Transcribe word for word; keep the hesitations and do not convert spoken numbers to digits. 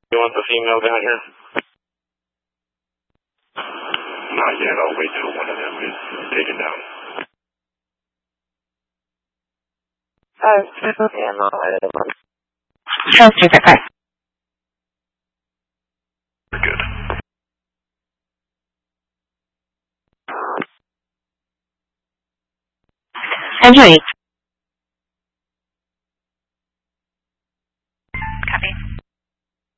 You want the female down here? Not yet. I'll wait till one of them is taken down. Oh, yeah, no, I didn't want. Transfer that car. Good. Andrew H.